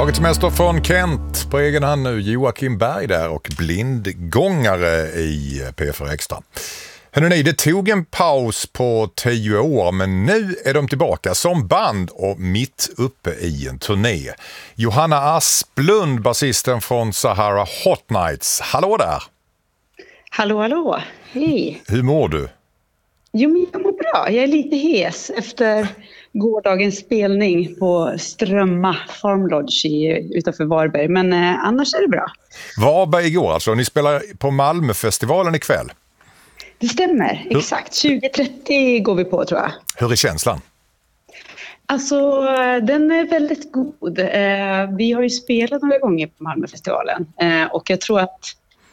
Tagit semester från Kent på egen hand nu. Joakim Berg där och blindgångare i P4 Extra. Hörrni, det tog en paus på 10 år men nu är de tillbaka som band och mitt uppe i en turné. Johanna Asplund, basisten från Sahara Hot Nights. Hallå där! Hallå, hej! Hur mår du? Jo, men jag mår bra. Jag är lite hes efter gårdagens spelning på Strömma Farm Lodge utanför Varberg. Men annars är det bra. Varberg igår alltså. Ni spelar på Malmöfestivalen ikväll. Det stämmer, exakt. 20:30 går vi på, tror jag. Hur är känslan? Alltså, den är väldigt god. Vi har ju spelat några gånger på Malmöfestivalen. Och jag tror att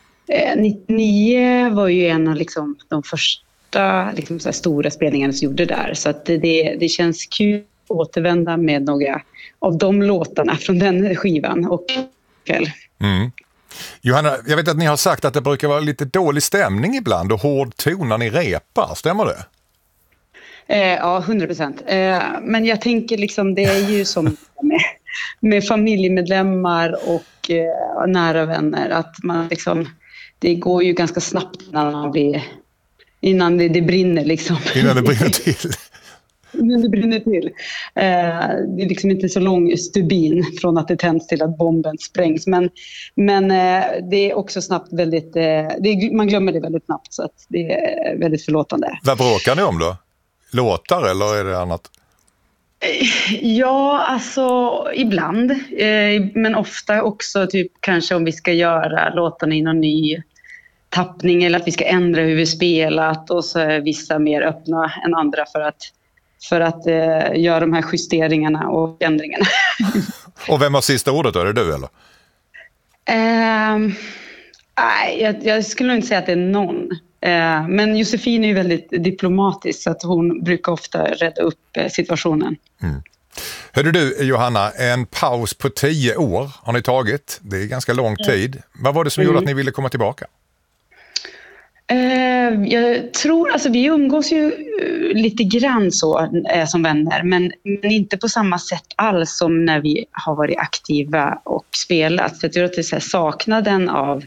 99 var ju en av liksom, de första liksom, så här stora spelningarna som gjorde där. Så att det känns kul att återvända med några av de låtarna från den skivan. Och kväll. Mm. Johanna, jag vet att ni har sagt att det brukar vara lite dålig stämning ibland och hård ton när ni repar. Stämmer det? Ja, 100%. Men jag tänker liksom, det är ju som med familjemedlemmar och nära vänner. Att man liksom, det går ju ganska snabbt innan det brinner liksom. Innan det brinner till. Innan det brinner till. Det är liksom inte så lång stubin från att det tänds till att bomben sprängs. Men det är också snabbt väldigt... man glömmer det väldigt snabbt, så att det är väldigt förlåtande. Vad bråkar ni om då? Låtar eller är det annat? Ja, alltså ibland. Men ofta också typ kanske om vi ska göra låtarna i någon ny tappning eller att vi ska ändra hur vi spelat, och så är vissa mer öppna än andra för att göra de här justeringarna och ändringarna. Och vem har sista ordet då? Är det du eller? Nej, jag skulle nog inte säga att det är någon. Men Josefin är ju väldigt diplomatisk, så att hon brukar ofta rädda upp situationen. Mm. Hörde du Johanna, en paus på 10 år har ni tagit. Det är ganska lång tid. Vad var det som gjorde att ni ville komma tillbaka? Jag tror, alltså vi umgås ju lite grann så som vänner, men inte på samma sätt alls som när vi har varit aktiva och spelat. Så jag tror att det är så här, saknaden av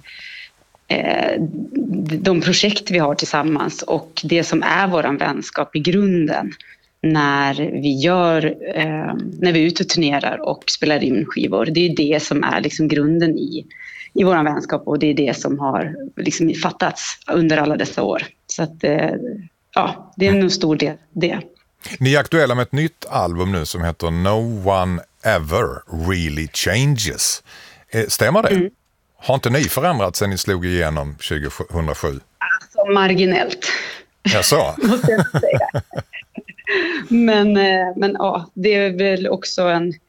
de projekt vi har tillsammans och det som är våran vänskap i grunden när vi är ute och turnerar och spelar in skivor. Det är det som är liksom grunden i vår vänskap, och det är det som har liksom fattats under alla dessa år. Så att, ja, det är en stor del det. Ni är aktuella med ett nytt album nu som heter No One Ever Really Changes. Stämmer det? Mm. Har inte ni förändrats sen ni slog igenom 2007? Alltså marginellt. Jag sa. Måste jag säga. Men ja, det är väl också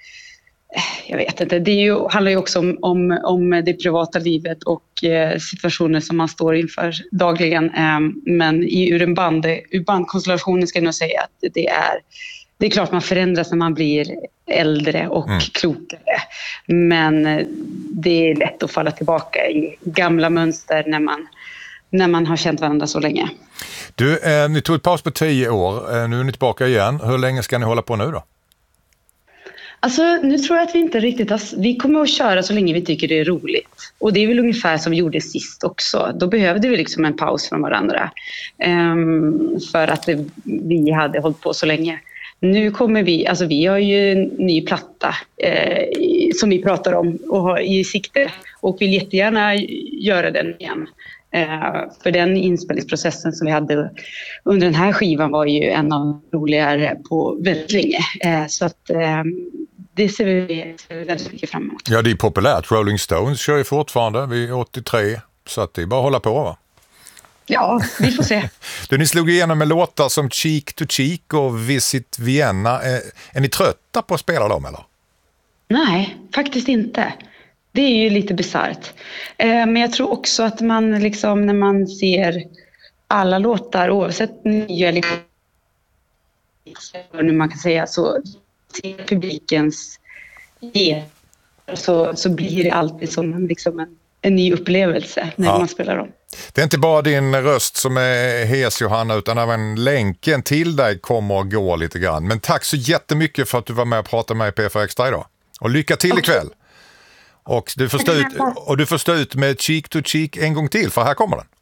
jag vet inte, handlar ju också om det privata livet och situationer som man står inför dagligen. Men ur bandkonstellationen ska jag nog säga att det är klart man förändras när man blir äldre och klokare. Men det är lätt att falla tillbaka i gamla mönster när man har känt varandra så länge. Du, ni tog ett paus på 10 år. Nu är ni tillbaka igen. Hur länge ska ni hålla på nu då? Alltså, nu tror jag att vi inte riktigt vi kommer att köra så länge vi tycker det är roligt. Och det är väl ungefär som vi gjorde sist också. Då behövde vi liksom en paus från varandra. För att vi hade hållit på så länge. Nu kommer vi har ju en ny platta som vi pratar om och har i sikte. Och vill jättegärna göra den igen. För den inspelningsprocessen som vi hade under den här skivan var ju en av de roligare på väldigt länge. Så att det ser vi väldigt mycket fram emot. Ja, det är populärt. Rolling Stones kör ju fortfarande. Vi är 83, så att det är bara att hålla på, va? Ja, vi får se. Ni slog igenom med låtar som Cheek to Cheek och Visit Vienna. Är ni trötta på att spela dem, eller? Nej, faktiskt inte. Det är ju lite bisarrt. Men jag tror också att man liksom, när man ser alla låtar, oavsett nya eller hur man kan säga, så ser publikens så blir det alltid som liksom en ny upplevelse när man spelar dem. Det är inte bara din röst som är hes, Johanna, utan även länken till dig kommer att gå lite grann. Men tack så jättemycket för att du var med och pratade med P4 Extra idag. Och lycka till ikväll! Och du får stå ut med cheek to cheek en gång till, för här kommer den.